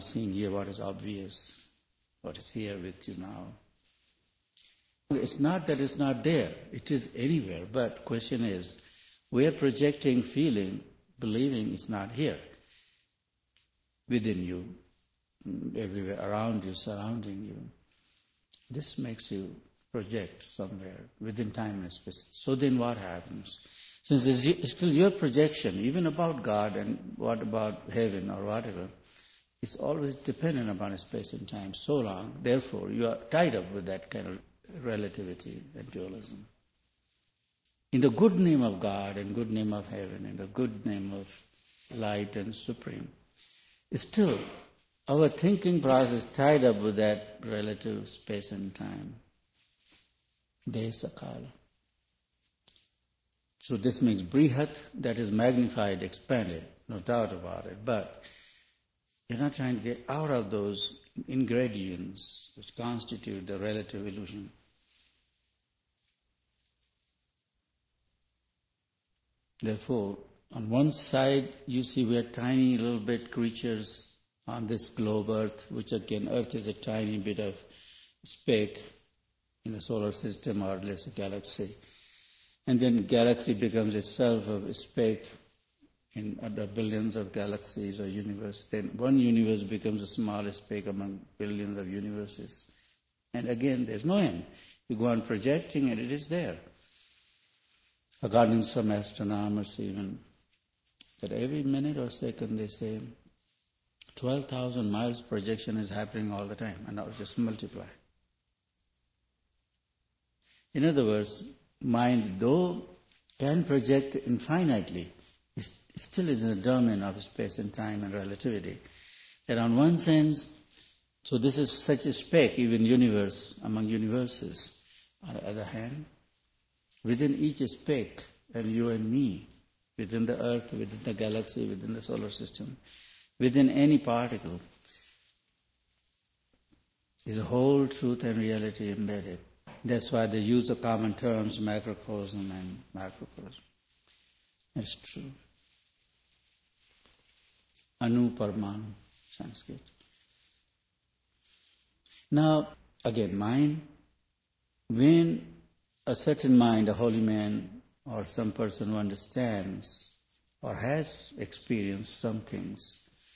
seeing here what is obvious, what is here with you now. It's not that it's not there. It is anywhere. But question is, we are projecting, feeling, believing it's not here. Within you, everywhere around you, surrounding you. This makes you project somewhere within time and space. So then what happens? Since it's still your projection, even about God and what about heaven or whatever, it's always dependent upon space and time so long. Therefore, you are tied up with that kind of relativity and dualism. In the good name of God and good name of heaven and the good name of light and supreme, still our thinking process tied up with that relative space and time. Desa kala. So this makes brihat, that is magnified, expanded, no doubt about it. But you're not trying to get out of those ingredients which constitute the relative illusion. Therefore, on one side, you see we are tiny little bit creatures on this globe Earth, which again, Earth is a tiny bit of speck in the solar system or let's say galaxy. And then galaxy becomes itself a speck in other billions of galaxies or universe. Then one universe becomes a small speck among billions of universes. And again, there's no end. You go on projecting and it is there. According to some astronomers even, that every minute or second they say 12,000 miles projection is happening all the time, and now just multiply. In other words, mind, though can project infinitely, it still is in the domain of space and time and relativity. That on one sense, so this is such a speck, even universe among universes. On the other hand, within each speck, and you and me, within the earth, within the galaxy, within the solar system, within any particle, is a whole truth and reality embedded. That's why they use the common terms macrocosm and macrocosm. It's true. Anu Parmanu, Sanskrit. Now, again, mind. When a certain mind, a holy man, or some person who understands or has experienced some things,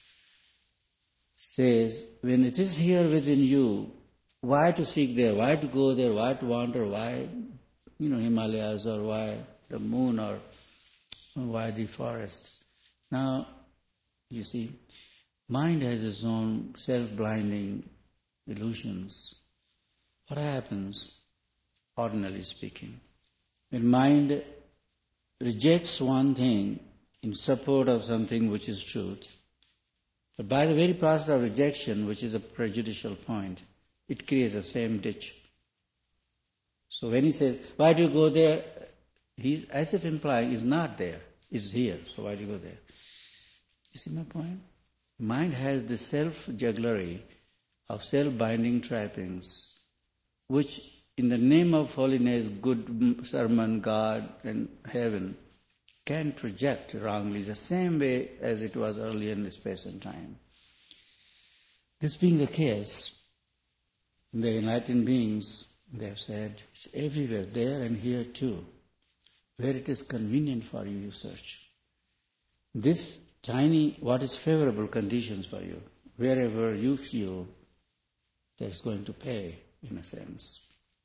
says, when it is here within you, why to seek there, why to go there, why to wander, why, Himalayas, or why the moon, or why the forest? Now, you see, mind has its own self-blinding illusions. What happens, ordinarily speaking, when mind rejects one thing in support of something which is truth, but by the very process of rejection, which is a prejudicial point, it creates the same ditch. So when he says, why do you go there? He's as if implying, is not there, is here, so why do you go there? You see my point? Mind has the self-jugglery of self-binding trappings, which in the name of holiness, good sermon, God and heaven, can project wrongly the same way as it was earlier in space and time. This being the case, the enlightened beings, they have said, it's everywhere, there and here too. Where it is convenient for you, you search. This tiny, what is favorable conditions for you, wherever you feel that's going to pay, in a sense.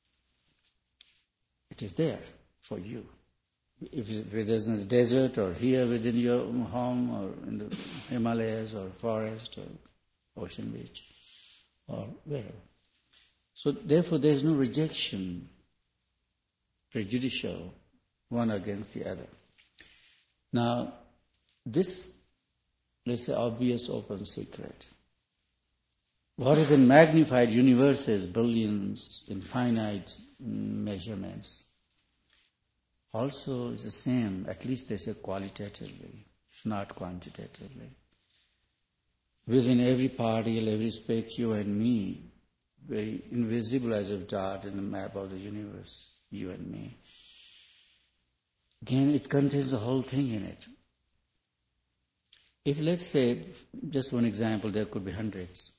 It is there for you. If it is in the desert or here within your home or in the Himalayas or forest or ocean beach or wherever. So therefore there is no rejection, prejudicial, one against the other. Now, this, let's say, obvious open secret. What is in magnified universes, billions, infinite measurements, also is the same, at least they say qualitatively, if not quantitatively. Within every particle, every speck, you and me, very invisible as a dot in the map of the universe, you and me. Again, it contains the whole thing in it. If let's say, just one example, there could be hundreds.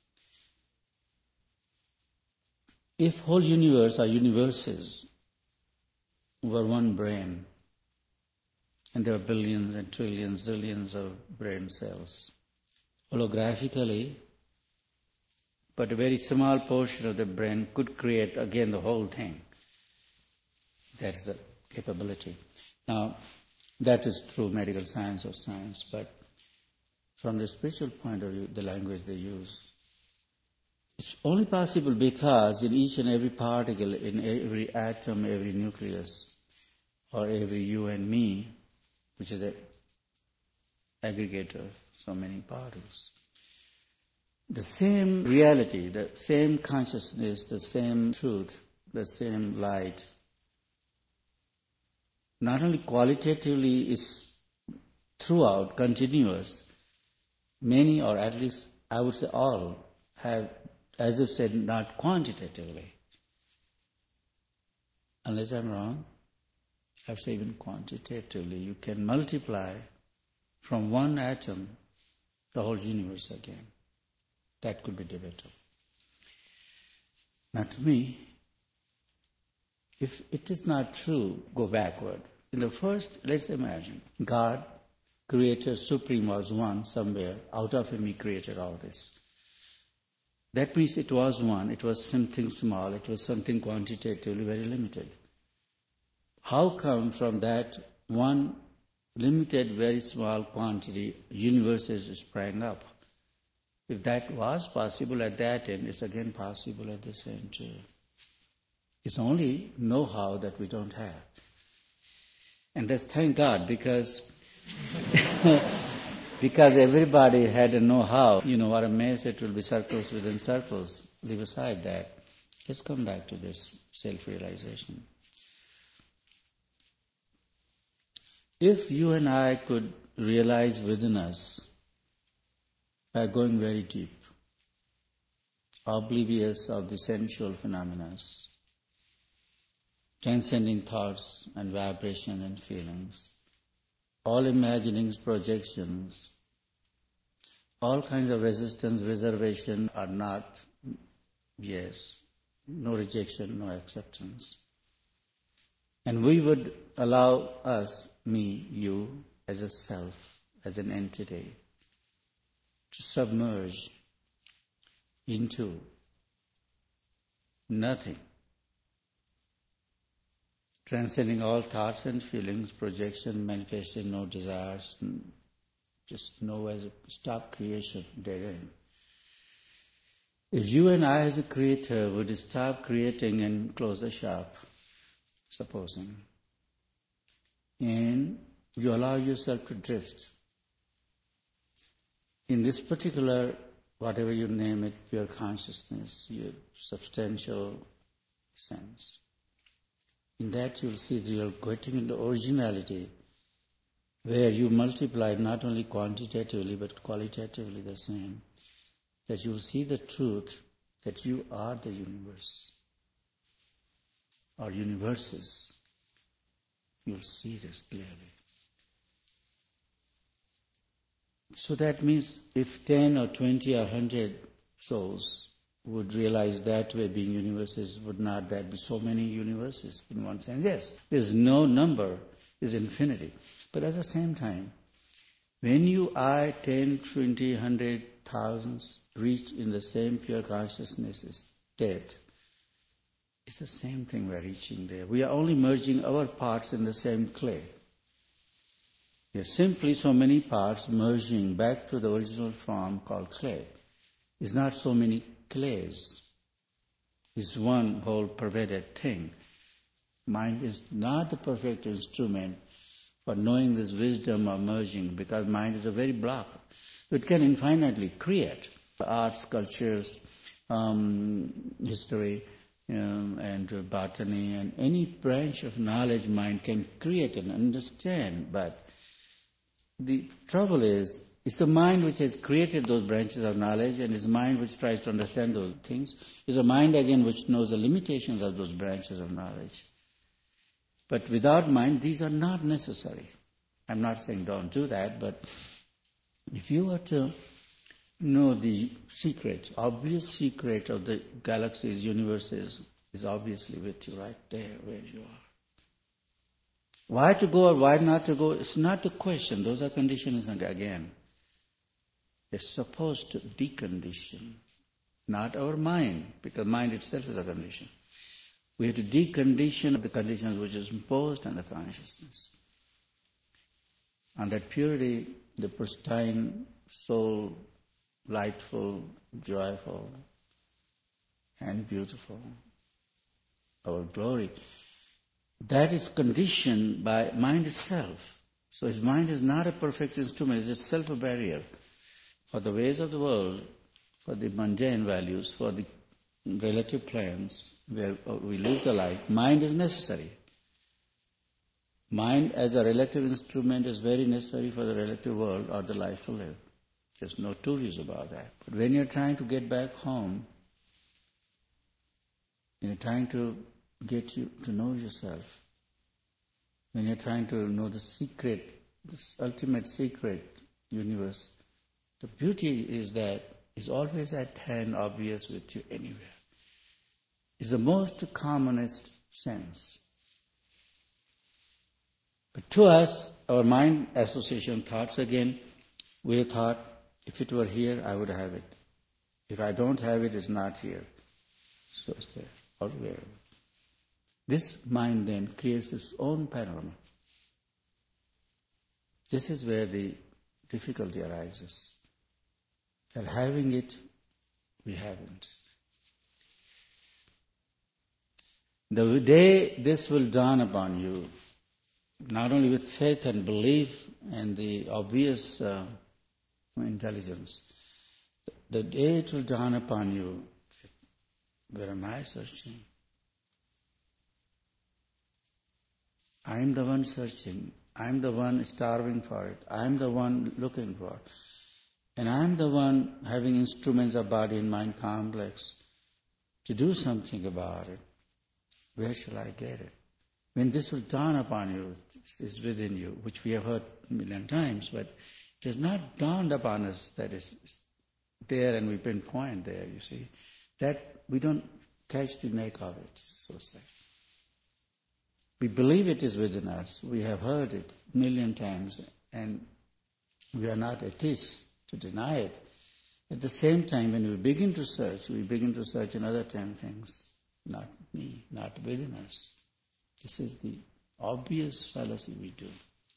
If whole universe or universes were one brain, and there are billions and trillions, zillions of brain cells, holographically, but a very small portion of the brain could create again the whole thing. That's the capability. Now, that is through medical science or science, but from the spiritual point of view, the language they use, it's only possible because in each and every particle, in every atom, every nucleus, or every you and me, which is an aggregator of so many particles, the same reality, the same consciousness, the same truth, the same light, not only qualitatively is throughout, continuous, many, or at least I would say all, have, as I've said, not quantitatively. Unless I'm wrong, I've said even quantitatively. You can multiply from one atom the whole universe again. That could be debatable. Now to me, if it is not true, go backward. In the first, let's imagine, God, Creator, Supreme, was one somewhere. Out of Him He created all this. That means it was one. It was something small. It was something quantitatively very limited. How come from that one limited, very small quantity, universes sprang up? If that was possible at that end, it's again possible at this end too. It's only know-how that we don't have. And that's thank God, because because everybody had a know-how. You know what a mess, it will be circles within circles. Leave aside that. Let's come back to this self-realization. If you and I could realize within us, by going very deep, oblivious of the sensual phenomena, transcending thoughts and vibration and feelings, all imaginings, projections, all kinds of resistance, reservation are not yes, no rejection, no acceptance. And we would allow us, me, you, as a self, as an entity, to submerge into nothing, transcending all thoughts and feelings, projection, manifesting no desires, just know as a stop creation, dead end. If you and I as a creator would stop creating and close the shop, supposing, and you allow yourself to drift in this particular, whatever you name it, pure consciousness, your substantial sense, in that you'll see that you're getting into originality, where you multiply not only quantitatively but qualitatively the same, that you'll see the truth that you are the universe, or universes. You'll see this clearly. So that means if 10 or 20 or 100 souls would realize that way, being universes, would not that be so many universes in one sense? Yes, there's no number, is infinity. But at the same time, when you, I, 10, 20, 100, thousands reach in the same pure consciousness state, it's the same thing we're reaching there. We are only merging our parts in the same clay. We are simply so many parts merging back to the original form called clay. It's not so many clays. It's one whole pervaded thing. Mind is not the perfect instrument for knowing this wisdom of merging, because mind is a very block. It can infinitely create arts, cultures, history, and botany, and any branch of knowledge mind can create and understand. But the trouble is, it's a mind which has created those branches of knowledge, and it's a mind which tries to understand those things. It's a mind again which knows the limitations of those branches of knowledge. But without mind, these are not necessary. I'm not saying don't do that, but If you were to know the secret, obvious secret of the galaxies, universes, is obviously with you right there where you are. Why to go or why not to go, it's not the question. Those are conditions again. It's supposed to decondition, not our mind, because mind itself is a condition. We have to decondition the conditions which is imposed on the consciousness. And that purity, the pristine soul, lightful, joyful, and beautiful, our glory, that is conditioned by mind itself. So his mind is not a perfect instrument, it's itself a barrier. For the ways of the world, for the mundane values, for the relative plans where we live the life, mind is necessary. Mind as a relative instrument is very necessary for the relative world or the life to live. There's no two views about that. But when you're trying to get back home, when you're trying to get you to know yourself, when you're trying to know the secret, this ultimate secret universe, the beauty is that it's always at hand, obvious with you anywhere. It's the most commonest sense. But to us, our mind association thoughts again, we thought, if it were here, I would have it. If I don't have it, it's not here. So it's there, everywhere. This mind then creates its own panorama. This is where the difficulty arises. That having it, we haven't. The day this will dawn upon you, not only with faith and belief and the obvious intelligence, the day it will dawn upon you, where am I searching? I am the one searching. I am the one starving for it. I am the one looking for it. And I am the one having instruments of body and mind complex to do something about it. Where shall I get it? When this will dawn upon you, this is within you, which we have heard a million times, but it has not dawned upon us that it's there and we pinpoint there, you see. That we don't catch the neck of it, so to say. We believe it is within us. We have heard it a million times, and we are not atheists to deny it. At the same time, when we begin to search another 10 things. Not me, not within us. This is the obvious fallacy we do.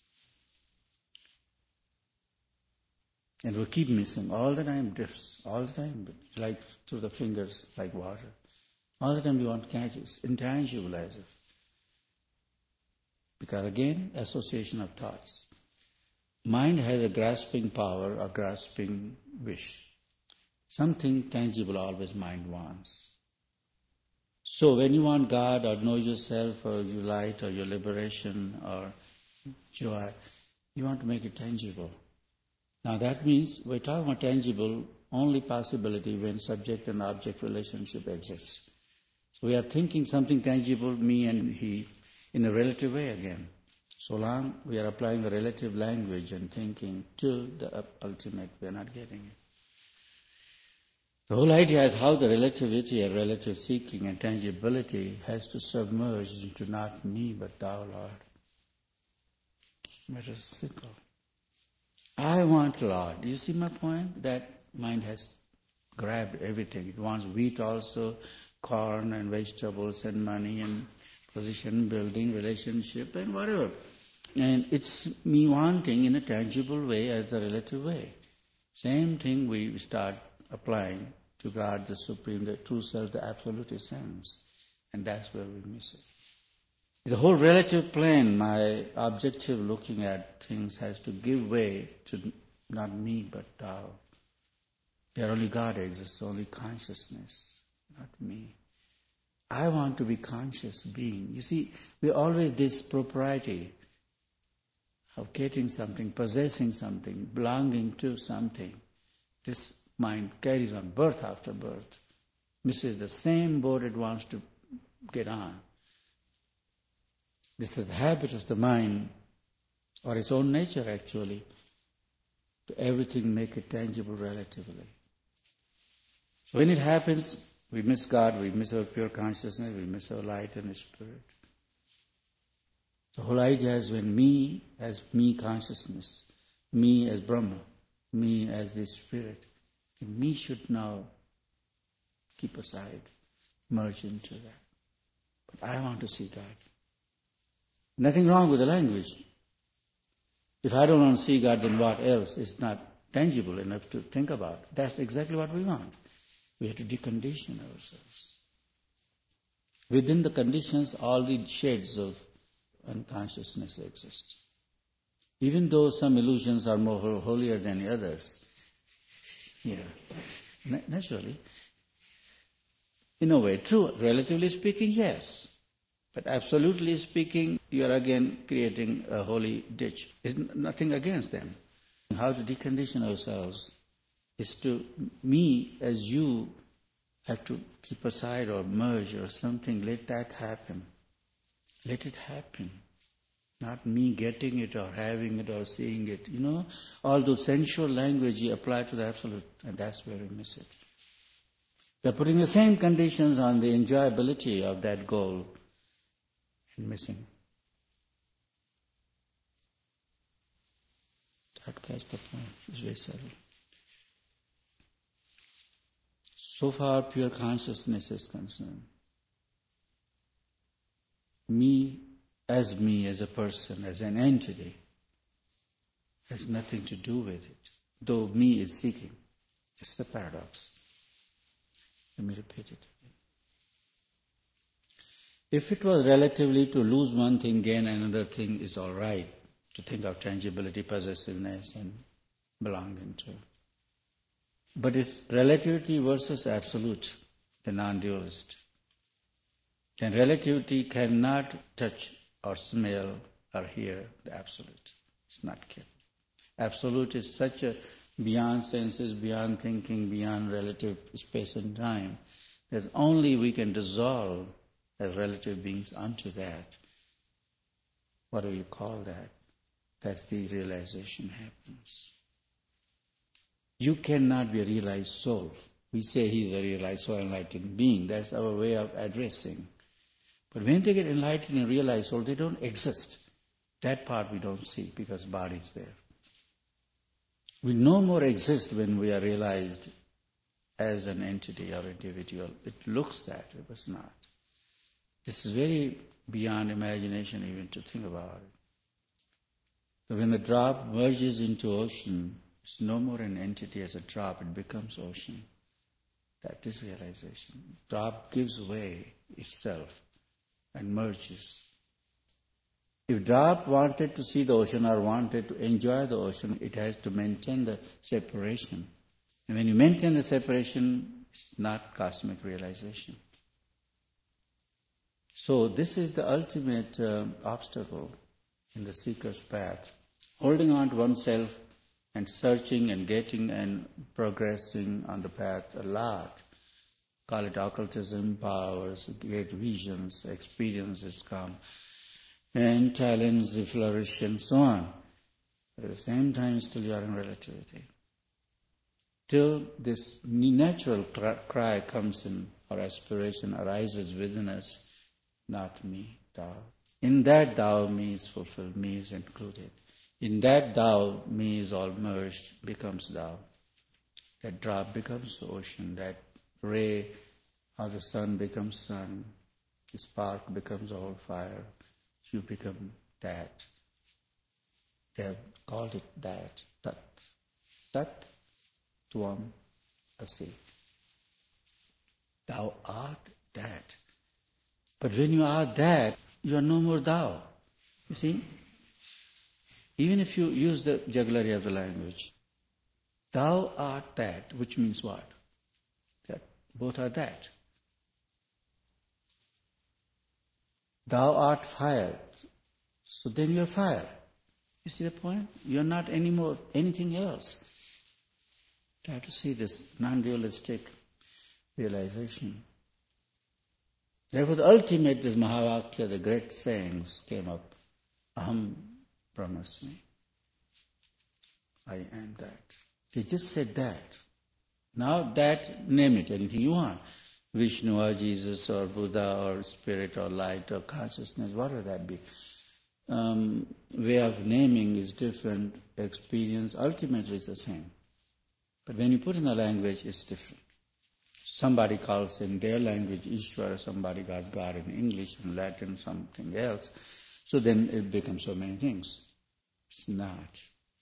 And we keep missing. All the time drifts. All the time, like through the fingers, like water. All the time we want to catch it. Intangible as if. Because again, association of thoughts. Mind has a grasping power, a grasping wish. Something tangible always mind wants. So when you want God or know yourself or your light or your liberation or joy, you want to make it tangible. Now that means we're talking about tangible only possibility when subject and object relationship exists. So we are thinking something tangible, me and he, in a relative way again. So long we are applying the relative language and thinking to the ultimate, we are not getting it. The whole idea is how the relativity and relative seeking and tangibility has to submerge into not me but thou, Lord. Very simple. I want Lord. You see my point? That mind has grabbed everything. It wants wheat also, corn and vegetables and money and position, building, relationship and whatever. And it's me wanting in a tangible way as a relative way. Same thing we start applying to God, the Supreme, the true self, the absolute essence. And that's where we miss it. The whole relative plane, my objective looking at things has to give way to not me but thou. Where only God exists, only consciousness, not me. I want to be conscious being. You see, we always this propriety of getting something, possessing something, belonging to something. This mind carries on birth after birth. Misses the same boat it wants to get on. This is habit of the mind, or its own nature actually, to everything, make it tangible relatively. So when it happens, we miss God, we miss our pure consciousness, we miss our light and spirit. The whole idea is when me as me consciousness, me as Brahma, me as the spirit, me should now keep aside, merge into that. But I want to see God. Nothing wrong with the language. If I don't want to see God, then what else is not tangible enough to think about? That's exactly what we want. We have to decondition ourselves. Within the conditions, all the shades of unconsciousness exist. Even though some illusions are more holier than others, naturally, in a way, true. Relatively speaking, yes. But absolutely speaking, you are again creating a holy ditch. It's nothing against them. How to decondition ourselves is to, me as you, have to keep aside or merge or something. Let that happen. Let it happen. Not me getting it or having it or seeing it. All those sensual language you apply to the absolute, and that's where we miss it. We're putting the same conditions on the enjoyability of that goal and missing. That catch the point. It's very subtle. So far, pure consciousness is concerned. Me as a person, as an entity, has nothing to do with it, though me is seeking. It's the paradox. Let me repeat it again. If it was relatively to lose one thing, gain another thing is all right, to think of tangibility, possessiveness, and belonging to. But it's relativity versus absolute, the non-dualist. And relativity cannot touch or smell or hear the absolute. It's not capable. Absolute is such a beyond senses, beyond thinking, beyond relative space and time, that only we can dissolve as relative beings unto that. What do you call that? That's the realization happens. You cannot be a realized soul. We say he's a realized soul, enlightened being. That's our way of addressing. But when they get enlightened and realized soul, they don't exist. That part we don't see because body is there. We no more exist when we are realized as an entity or individual. It looks that, it was not. This is very beyond imagination even to think about it. So when the drop merges into ocean, it's no more an entity as a drop, it becomes ocean. That is realization. Drop gives way itself and merges. If drop wanted to see the ocean or wanted to enjoy the ocean, it has to maintain the separation. And when you maintain the separation, it's not cosmic realization. So this is the ultimate obstacle in the seeker's path. Holding on to oneself and searching and getting and progressing on the path a lot. Call it occultism, powers, great visions, experiences come, and talents flourish and so on. But at the same time, still you are in relativity. Till this natural cry comes in, or aspiration arises within us, not me, thou. In that thou, me is fulfilled, me is included. In that thou, me is all merged, becomes thou. That drop becomes the ocean, that ray of the sun becomes sun, the spark becomes all fire, you become that. They have called it that, tat. Tat tvam asi. Thou art that. But when you are that, you are no more thou. You see? Even if you use the jugglery of the language, thou art that, which means what? That both are that. Thou art fire. So then you are fire. You see the point? You are not anymore anything else. Try to see this non-dualistic realization. Therefore the ultimate, this Mahavakya, the great sayings came up. Aham Brahmasmi. I am that. They just said that. Now that, name it, anything you want. Vishnu or Jesus or Buddha or spirit or light or consciousness, whatever that be. Way of naming is different, experience ultimately is the same. But when you put in a language, it's different. Somebody calls in their language Ishvara, somebody calls God in English, in Latin, something else. So then it becomes so many things. It's not.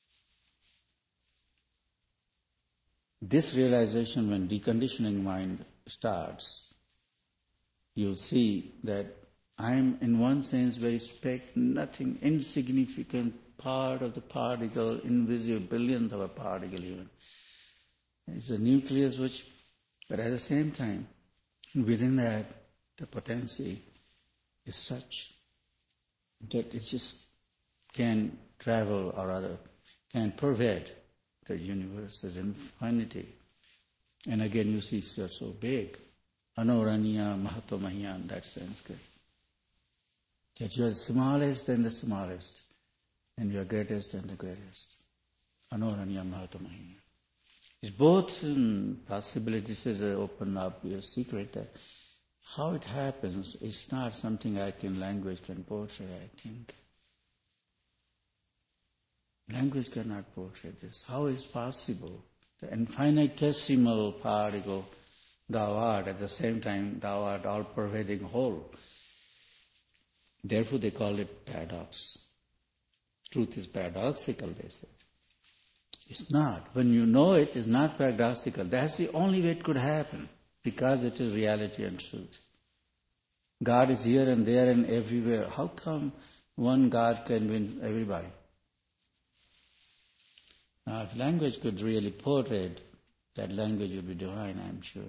This realization, when deconditioning mind starts, you'll see that I'm in one sense very nothing, insignificant part of the particle, invisible billionth of a particle even. It's a nucleus but at the same time, within that, the potency is such that it just can travel or rather can pervade the universe as infinity. And again you see you're so big. Anoranya Mahatomahya in that sense. That you are the smallest and the smallest, and you are greatest and the greatest. Anoranya Mahatomahya. It's both possibilities as open up your secret that how it happens is not something language can portray, I think. Language cannot portray this. How is possible? The infinitesimal particle, thou art, at the same time thou art all-pervading whole. Therefore they call it paradox. Truth is paradoxical, they said. It's not. When you know it, it's not paradoxical. That's the only way it could happen, because it is reality and truth. God is here and there and everywhere. How come one God can win everybody? Now, if language could really portray it, that language would be divine, I'm sure.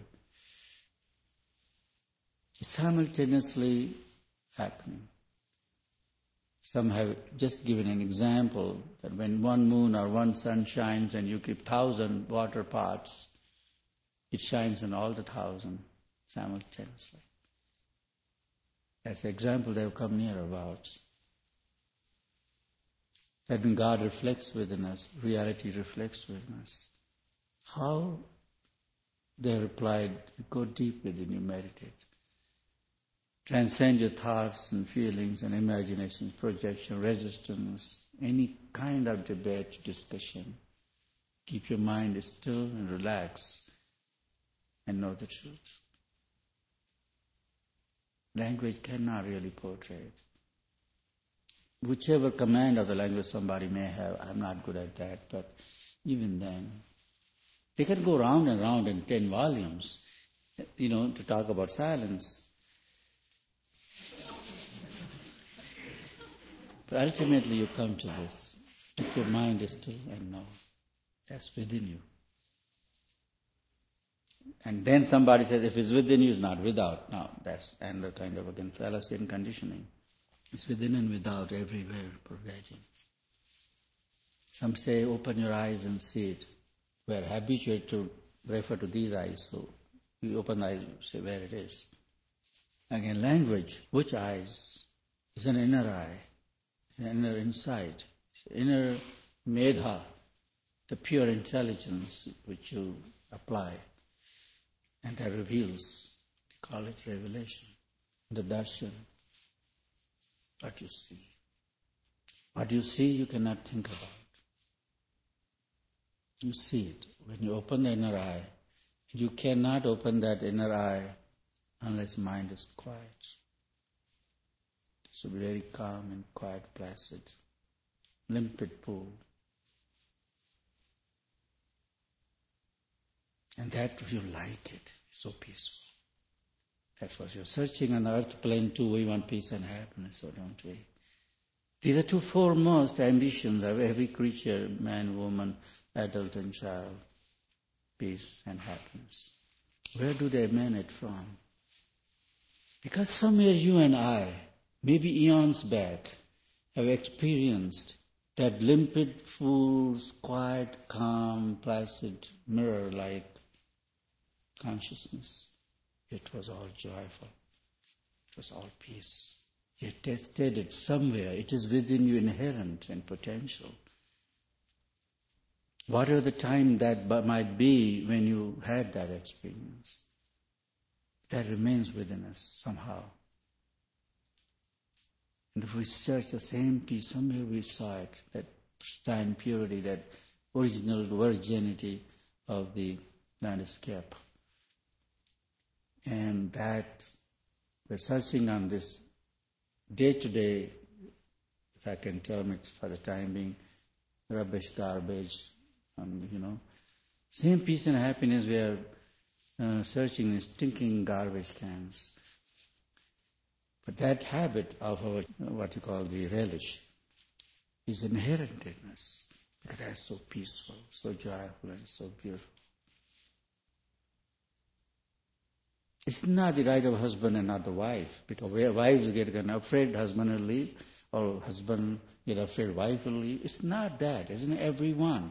It's simultaneously happening. Some have just given an example that when one moon or one sun shines and you keep 1,000 water pots, it shines on all the 1,000 simultaneously. That's an example they've come near about. That when God reflects within us, reality reflects within us. How? They replied, go deep within you, meditate. Transcend your thoughts and feelings and imaginations, projection, resistance, any kind of debate, discussion. Keep your mind still and relax and know the truth. Language cannot really portray it. Whichever command of the language somebody may have, I'm not good at that, but even then, they can go round and round in 10 volumes, to talk about silence. But ultimately you come to this. If your mind is still and know, that's within you. And then somebody says, if it's within you, it's not without. Now, that's another kind of, again, fallacy and conditioning. It's within and without, everywhere, pervading. Some say, open your eyes and see it. We're habituated to refer to these eyes, so we open the eyes and say where it is. Again, language, which eyes? It's an inner eye, an inner insight, inner medha, the pure intelligence which you apply. And that reveals, they call it revelation, the darshan, what you see. What you see, you cannot think about. You see it. When you open the inner eye, you cannot open that inner eye unless mind is quiet. It should be very calm and quiet, placid, limpid pool. And that you like it, it's so peaceful. That's what you're searching on the earth plane too. We want peace and happiness, so don't we? These are two foremost ambitions of every creature, man, woman, adult and child. Peace and happiness. Where do they emanate from? Because somewhere you and I, maybe eons back, have experienced that limpid, full, quiet, calm, placid, mirror-like consciousness. It was all joyful. It was all peace. You tasted it somewhere. It is within you, inherent and potential. whatever the time that might be when you had that experience, that remains within us somehow. And if we search the same peace, somewhere we saw it, that pristine purity, that original virginity of the landscape. And that we're searching on this day-to-day, if I can term it for the time being, rubbish, garbage, same peace and happiness we are searching in stinking garbage cans. But that habit of our, what you call the relish, is inherent in us, because that's so peaceful, so joyful, and so beautiful. It's not the right of husband and not the wife, because wives get afraid husband will leave, or husband get afraid wife will leave. It's not that, isn't it? Everyone.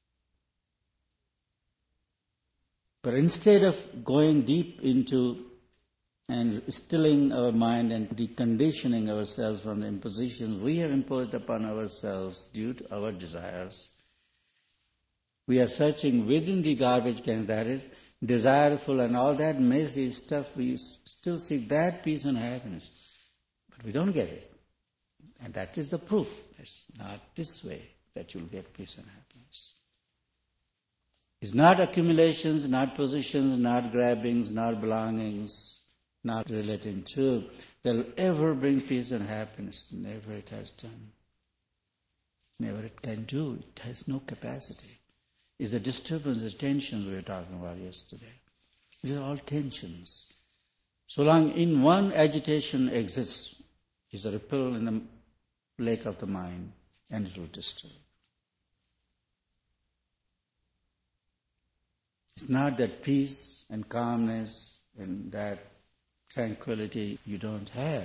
But instead of going deep into and stilling our mind and deconditioning ourselves from the impositions we have imposed upon ourselves due to our desires, we are searching within the garbage can, that is, desireful and all that messy stuff, we still seek that peace and happiness. But we don't get it. And that is the proof. It's not this way that you'll get peace and happiness. It's not accumulations, not positions, not grabbings, not belongings, not relating to, that will ever bring peace and happiness. Never it has done. Never it can do. It has no capacity. It's a disturbance, the tensions we were talking about yesterday. These are all tensions. So long in one agitation exists, is a ripple in the lake of the mind, and it will disturb. It's not that peace and calmness and that tranquility you don't have,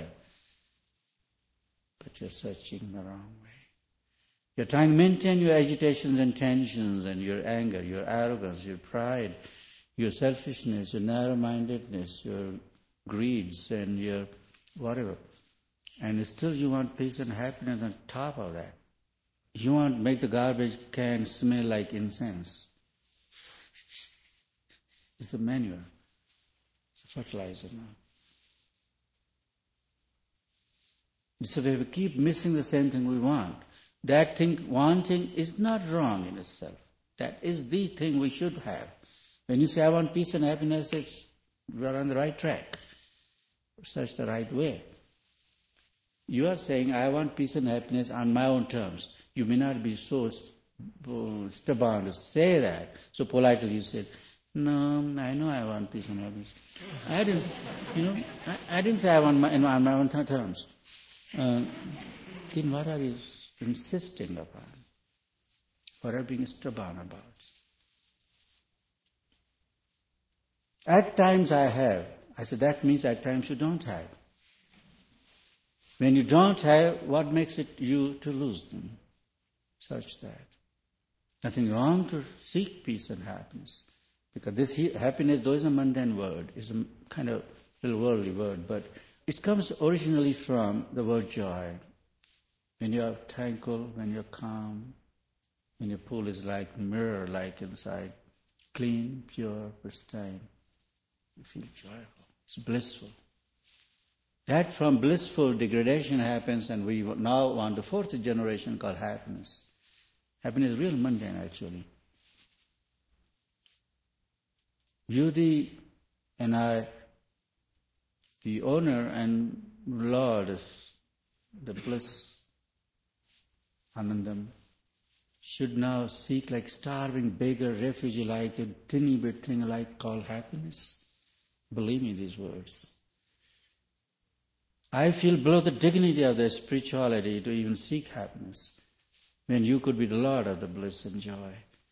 but you're searching the wrong way. You're trying to maintain your agitations and tensions and your anger, your arrogance, your pride, your selfishness, your narrow-mindedness, your greeds and your whatever. And still you want peace and happiness on top of that. You want to make the garbage can smell like incense. It's a manure. It's a fertilizer now. So we keep missing the same thing we want. That thing, wanting, is not wrong in itself. That is the thing we should have. When you say, I want peace and happiness, we are on the right track. Search the right way. You are saying, I want peace and happiness on my own terms. You may not be so stubborn to say that. So politely you said, no, I know I want peace and happiness. I didn't say I want on my own terms. Then what are you insisting upon? What are you being stubborn about? At times I have. I said that means at times you don't have. When you don't have, what makes it you to lose them? Search that. Nothing wrong to seek peace and happiness. Because this happiness, though is a mundane word, is a kind of little worldly word, but it comes originally from the word joy. When you are tranquil, when you're calm, when your pool is like mirror-like inside, clean, pure, pristine, you feel joyful. It's blissful. That from blissful degradation happens, and we now want the fourth generation called happiness. Happiness is real mundane, actually. You, and I, the owner and Lord of the bliss, Anandam, should now seek like starving beggar, refugee, like a tiny bit thing like called happiness. Believe me these words. I feel below the dignity of the spirituality to even seek happiness, when you could be the Lord of the bliss and joy.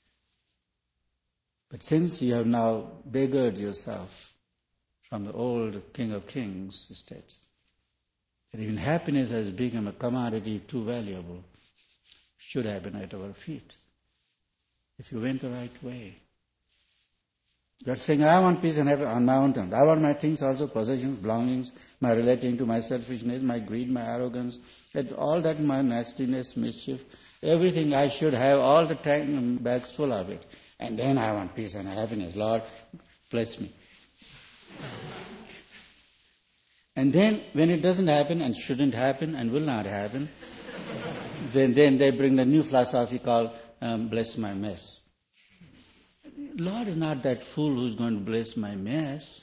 But since you have now beggared yourself from the old King of Kings state, that even happiness has become a commodity too valuable, should have been at our feet, if you went the right way. You're saying, I want peace and happiness on my own terms. I want my things also, possessions, belongings, my relating to my selfishness, my greed, my arrogance, and all that, my nastiness, mischief, Everything I should have all the time, bags full of it. And then I want peace and happiness. Lord, bless me. And then when it doesn't happen and shouldn't happen and will not happen, then they bring the new philosophy called bless my mess. Lord is not that fool who's going to bless my mess.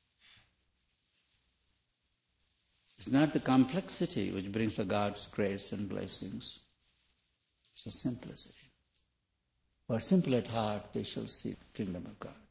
It's not the complexity which brings the God's grace and blessings. It's the simplicity. For simple at heart, they shall see the kingdom of God.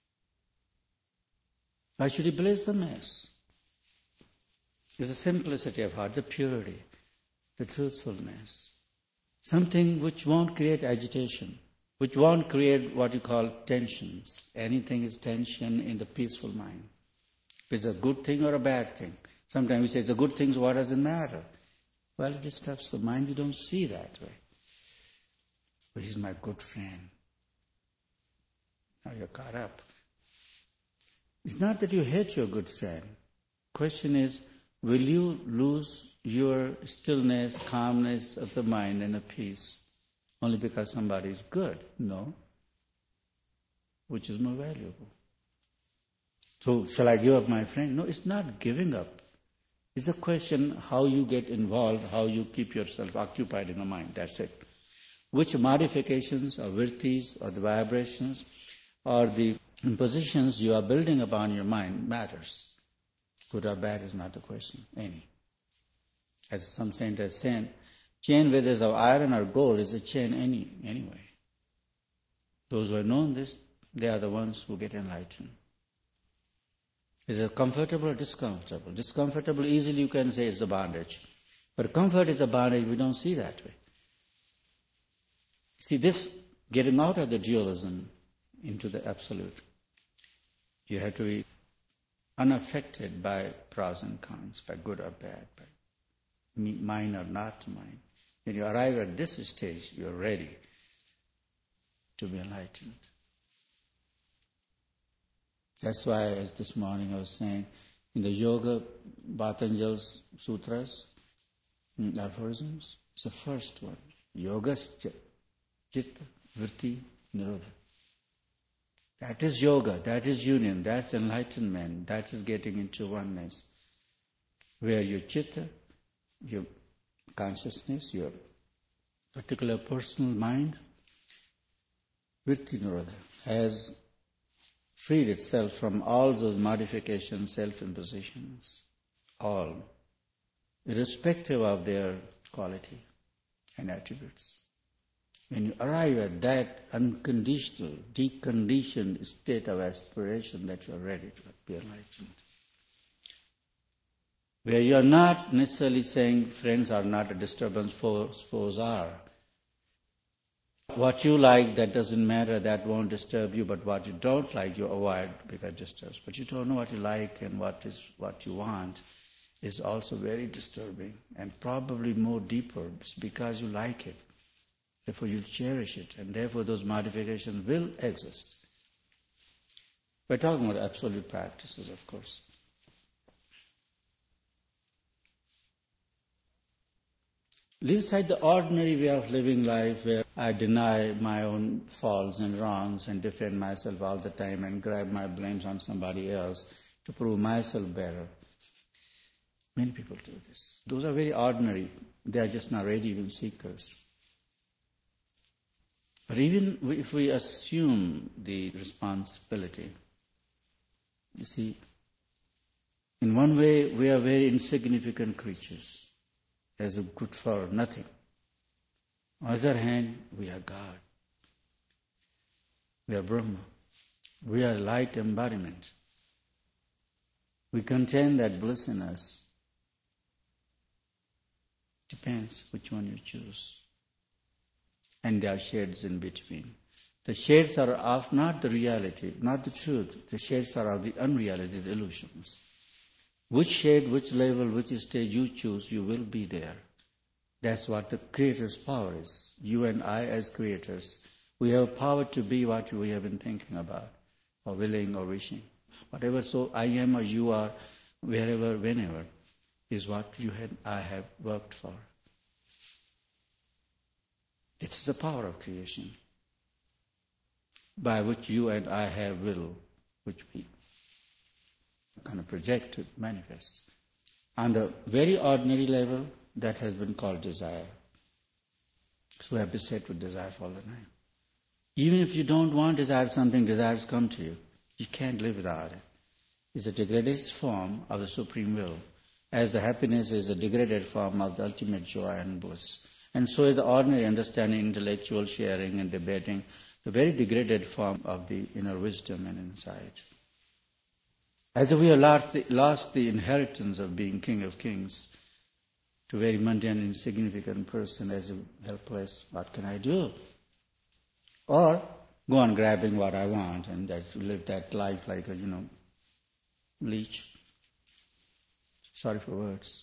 Why should He bless the mess? It's the simplicity of heart, the purity, the truthfulness. Something which won't create agitation, which won't create what you call tensions. Anything is tension in the peaceful mind. If it's a good thing or a bad thing. Sometimes we say it's a good thing, so what does it matter? Well, it disturbs the mind. You don't see that way. But he's my good friend. Now you're caught up. It's not that you hate your good friend. Question is, will you lose your stillness, calmness of the mind and a peace only because somebody is good? No. Which is more valuable? So, shall I give up my friend? No, it's not giving up. It's a question how you get involved, how you keep yourself occupied in the mind. That's it. Which modifications or vrittis or the vibrations or the impositions you are building upon your mind matters. Good or bad is not the question, any. As some saint has said, chain whether it's of iron or gold is a chain anyway. Those who have known this, they are the ones who get enlightened. Is it comfortable or discomfortable? Discomfortable, easily you can say it's a bondage. But comfort is a bondage, we don't see that way. See, this getting out of the dualism into the absolute, you have to be unaffected by pros and cons, by good or bad, by mine or not mine. When you arrive at this stage, you're ready to be enlightened. That's why, as this morning I was saying, in the Yoga, Patanjali's sutras, aphorisms, it's the first one. Yoga, Chitta, Vritti, Nirodha. That is yoga, that is union, that's enlightenment, that is getting into oneness. Where your chitta, your consciousness, your particular personal mind, Vritti Nirodha, has freed itself from all those modifications, self-impositions, all, irrespective of their quality and attributes. When you arrive at that unconditional, deconditioned state of aspiration that you are ready to be enlightened, where you are not necessarily saying friends are not a disturbance, foes are. What you like, that doesn't matter, that won't disturb you, but what you don't like, you avoid because it disturbs. But you don't know what you like and what you want is also very disturbing and probably more deeper because you like it. Therefore you cherish it, and therefore those modifications will exist. We're talking about absolute practices, of course. Leave aside the ordinary way of living life where I deny my own faults and wrongs and defend myself all the time and grab my blames on somebody else to prove myself better. Many people do this. Those are very ordinary. They are just not ready, even seekers. But even if we assume the responsibility, you see, in one way we are very insignificant creatures, as a good for nothing. On the other hand, we are God. We are Brahma. We are light embodiment. We contain that bliss in us. Depends which one you choose. And there are shades in between. The shades are of not the reality, not the truth. The shades are of the unreality, the illusions. Which shade, which level, which stage you choose, you will be there. That's what the Creator's power is. You and I as creators, we have power to be what we have been thinking about, or willing or wishing. Whatever, so I am or you are, wherever, whenever, is what I have worked for. This is the power of creation, by which you and I have will, which we kind of project to manifest. On the very ordinary level, that has been called desire. So we have to sit with desire all the time. Even if you don't want desire something, desires come to you. You can't live without it. It's a degraded form of the supreme will, as the happiness is a degraded form of the ultimate joy and bliss. And so is the ordinary understanding, intellectual sharing and debating, the very degraded form of the inner wisdom and insight. As if we have lost the inheritance of being King of Kings to a very mundane, insignificant person as a helpless, what can I do? Or go on grabbing what I want and live that life like a, leech. Sorry for words.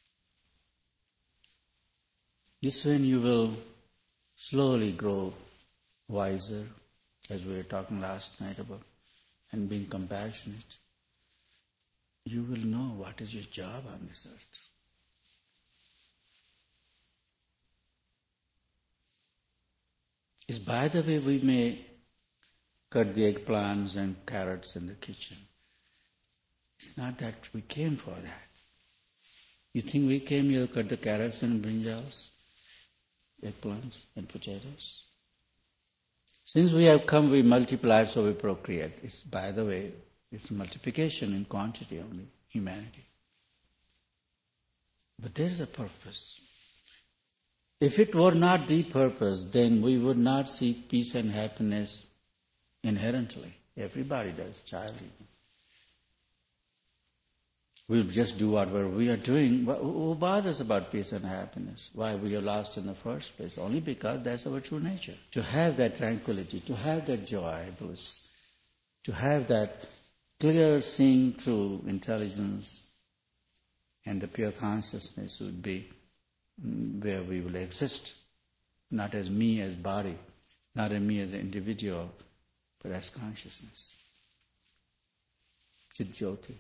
This when you will slowly grow wiser, as we were talking last night about, and being compassionate. You will know what is your job on this earth. It's by the way we may cut the eggplants and carrots in the kitchen. It's not that we came for that. You think we came here to cut the carrots and brinjals, eggplants and potatoes? Since we have come, we multiply, so we procreate. It's, by the way, it's multiplication in quantity only, humanity. But there is a purpose. If it were not the purpose, then we would not seek peace and happiness inherently. Everybody does, child even. We'll just do whatever we are doing. Who bothers about peace and happiness? Why we are lost in the first place? Only because that's our true nature. To have that tranquility, to have that joy, bliss, to have that clear seeing through intelligence and the pure consciousness would be where we will exist. Not as me as body, not as me as an individual, but as consciousness. Chit Jyoti.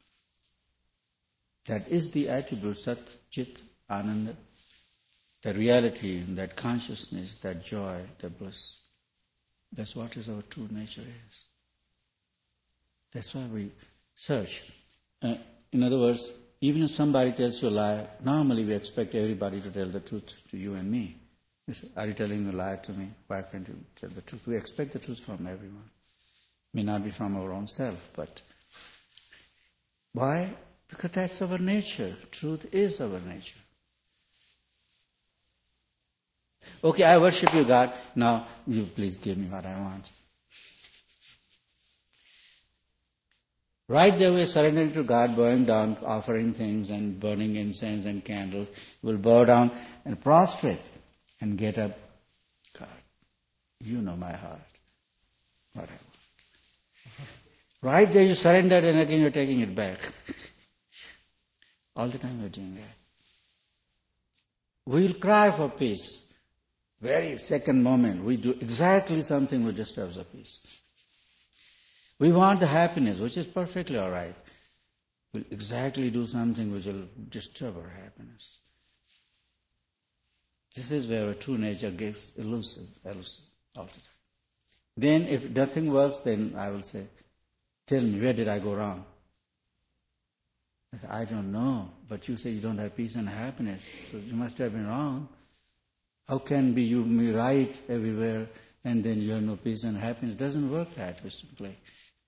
That is the attribute, Sat, Chit, Ananda, the reality, that consciousness, that joy, that bliss. That's what is our true nature is. That's why we search. In other words, even if somebody tells you a lie, normally we expect everybody to tell the truth to you and me. You say, are you telling a lie to me? Why can't you tell the truth? We expect the truth from everyone. May not be from our own self, but why? Because that's our nature. Truth is our nature. Okay, I worship you, God. Now, you please give me what I want. Right there we're surrendering to God, bowing down, offering things and burning incense and candles. We'll bow down and prostrate and get up. God, you know my heart. What I want. Right there you surrendered and again you're taking it back. All the time we're doing that. We'll cry for peace. Very second moment, we do exactly something which disturbs the peace. We want the happiness, which is perfectly all right. We'll exactly do something which will disturb our happiness. This is where our true nature gives elusive all the time. Then if nothing works, then I will say, tell me, where did I go wrong? I say, I don't know, but you say you don't have peace and happiness, so you must have been wrong. How can you be right everywhere and then you have no peace and happiness? It doesn't work that way simply.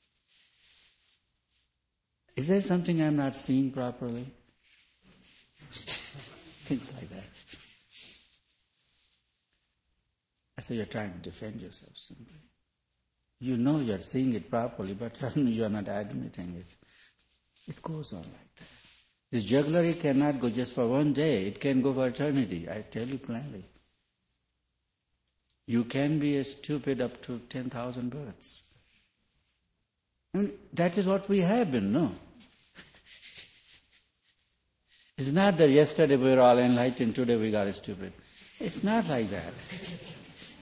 Is there something I'm not seeing properly? Things like that. I say, you're trying to defend yourself simply. You know you're seeing it properly, but you're not admitting it. It goes on like that. This jugglery cannot go just for one day. It can go for eternity. I tell you plainly. You can be stupid up to 10,000 births. I mean, that is what we have been, no? It's not that yesterday we were all enlightened, today we got stupid. It's not like that.